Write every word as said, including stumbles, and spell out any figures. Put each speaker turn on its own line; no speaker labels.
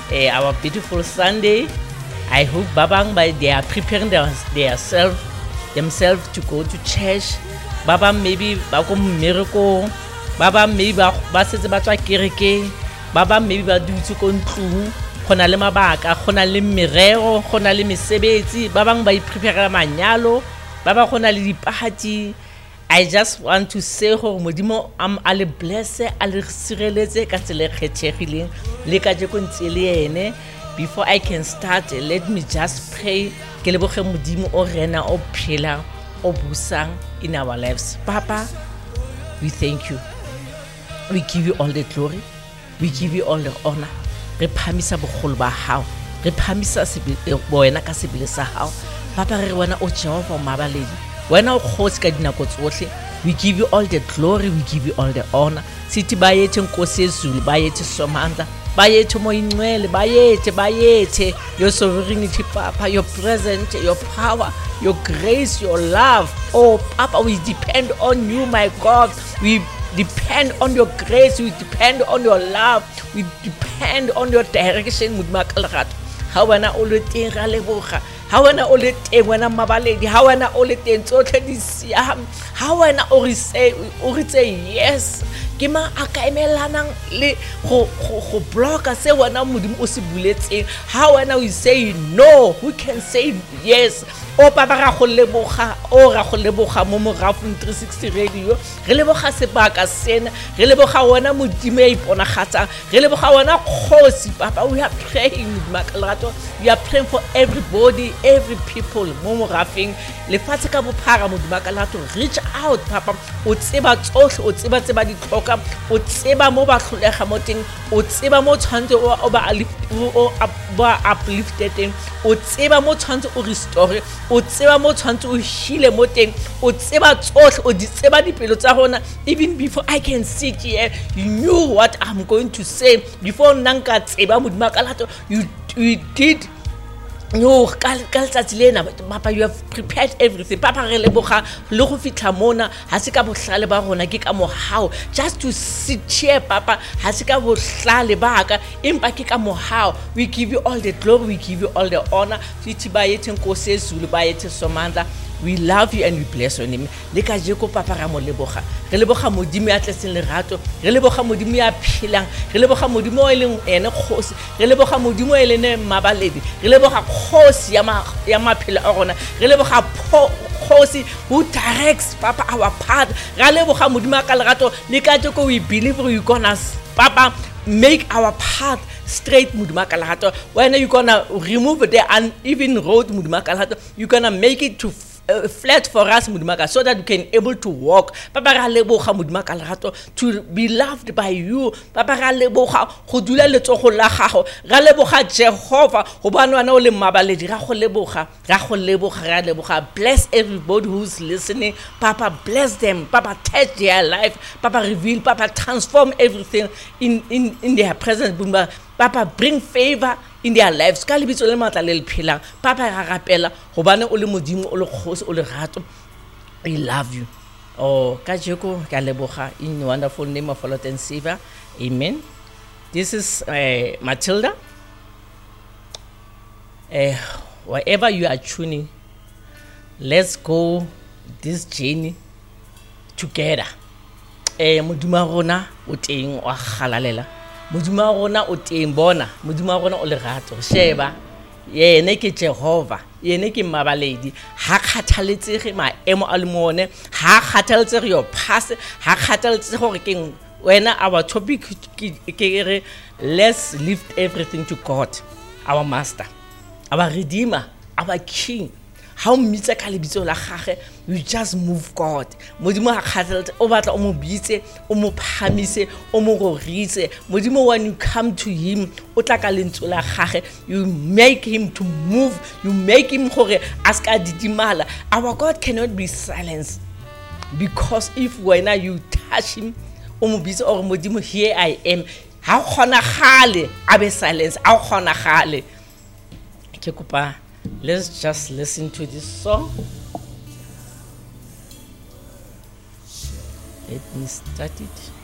uh, our beautiful Sunday. I hope Babang by they are preparing their, their self, themselves to go to church. Baba maybe ba go miracle. Baba maybe ba setse ba tswa kereke. Baba maybe ba dutse ko ntlong. Gona le mabaka, gona le merero, gona le mesebetsi. Ba bang ba iprepare manyalo. Ba ba gona le diparty. I just want to say gore modimo am ale bless ale sireletse ka tsela e kgethegileng le ka je go ntse le ene. Before I can start, let me just pray. Ke leboge modimo o rena o phela o busang in our lives. Papa, we thank you. We give you all the glory. We give you all the honor. Re phamisa bogolo ba hao. Re phamisa wena ka sebele sa hao. Papa re wena o Jehova mabaledi. Wena o kgotsi ka dinako tsohle. We give you all the glory. We give you all the honor. Sithi bayethe Nkosi ezulu, bayethe Somandla. Bayethe moyingcwele, bayethe bayethe your sovereignty, Papa, your presence, your power, your grace, your love. Oh Papa, we depend on you, my God. We depend on your grace, we depend on your love, we depend on your direction. Mudmakalarato ha wena o le teng ra leboga, ha wena o le teng wena mabaledi, ha wena o le teng tsotlhe di siame, ha wena o re say o re say yes ke ma a ka emelanang le go go blocka se wena modimo o se buletseng. Ha wena we say no, who can say yes? O papa ra go leboga, o ra go leboga mo morafong three sixty radio. Re leboga sebaka sena, re leboga wena modimo e iponagatsa, re leboga wena kgosi. Papa, we are praying Makalarato, we are praying for everybody, every people mo morafeng le fatse ka bophara modimo Makalarato. Reach out Papa, o tseba tsohle, o tseba tseba di tlhoka, o tseba mo ba hlolega mo teng, o tseba mo tshwantse o ba o ba uplifted, o tseba mo tshwantse o restore, o tseba mo tshwantse o heal mo teng, o tseba tsohle, o di tseba dipelo tsa rona. Even before I can sit here, you knew what I'm going to say. Before nanka tseba modimo Makalarato, you you did. No, Papa, you have prepared everything. Papa, re leboga le go fitla mona ha se ka bohlale ba rona ke ka mo hao. Just to sit here Papa, ha se ka bohlale ba ka empa ke ka mo hao. We give you all the glory, we give you all the honor. Fithi ba yethe Nkosi ezulu, ba yethe Somandla. We love you and we bless your name. Le ka jeko Papa ra mo leboga. Re leboga modimo ya tletseng lerato, re leboga modimo ya phelang, re leboga modimo o leng ene kgosi, re leboga modimo e lene mabaledi, re leboga kgosi ya ma ya maphelo a rona, re leboga kgosi who directs Papa our path. Ra leboga modimo ka lerato le ka jeko we believe you gonna Papa make our path straight modimo ka lerato. When you gonna remove the uneven road modimo ka lerato, you gonna make it to Uh, flat for us modimo, so that we can able to walk. Papa ra leboga modimo ka lerato to be loved by you. Papa ra leboga go dula letsogo la gago, ra leboga Jehova go bana wana o le mabaledi, ra go leboga, ra go leboga, ra leboga. Bless everybody who's listening. Papa, bless them. Papa, touch their life. Papa, reveal. Papa, transform everything in in in their presence. Papa, bring favor in their lives. Ka lebitso le matla le le phelang. Papa ra rapela gobane o le modimo o le kgosi o le rato. We love you. Oh, ka jeko ka leboga in the wonderful name of our Lord and Savior. Amen. This is uh, Matilda. Uh, wherever you are tuning, let's go this journey together. Eh modimo rona o teng wa galalela. Modimo rona o teng bona, modimo rona o le rato. Sheba yene ke Jehova, yene ke mabaledi, ha kgathaletse maemo a le mone, ha kgathaletse your past, ha kgathaletse gore keng wena. Our topic ke re let's lift everything to God, our master, our redeemer, our king. How mitsa ka lebitso la gage, we just move God. Modimo ha kgathaletse o batla o mo bitse, o mo phamise, o mo gorise. Modimo, when you come to him, o tla ka lentswe la gage, you make him to move, you make him gore aska didimala. Our God cannot be silenced, because if when you touch him, o mo bitse or modimo, here I am, ha khona gale abe silence, ha khona gale. Ke kopa let's just listen to this song. Let me start it.